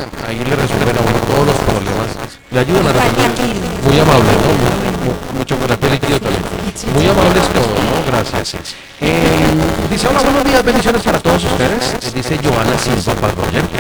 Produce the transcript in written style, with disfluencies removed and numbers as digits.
ahí le resuelven a uno todos los problemas, le ayudan a resolver. Muy amables, ¿no? Mucho con la piel líquido también. Muy amables todos, ¿no? Gracias. Dice, hola, buenos días, bendiciones para todos ustedes. Dice Joana Silva Parroya.